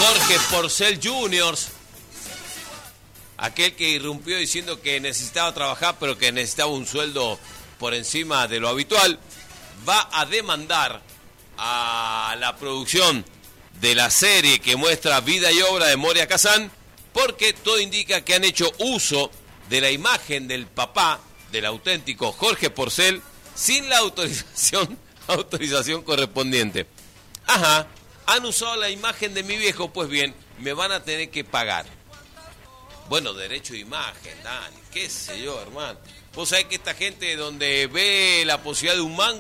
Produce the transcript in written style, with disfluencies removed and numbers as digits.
Jorge Porcel Jr., aquel que irrumpió diciendo que necesitaba trabajar, pero que necesitaba un sueldo por encima de lo habitual, va a demandar a la producción de la serie que muestra vida y obra de Moria Kazan, porque todo indica que han hecho uso de la imagen del papá del auténtico Jorge Porcel sin la autorización correspondiente. Ajá, han usado la imagen de mi viejo, pues bien, me van a tener que pagar. Bueno, derecho de imagen, Dani, qué sé yo, hermano. Vos sabés que esta gente donde ve la posibilidad de un mango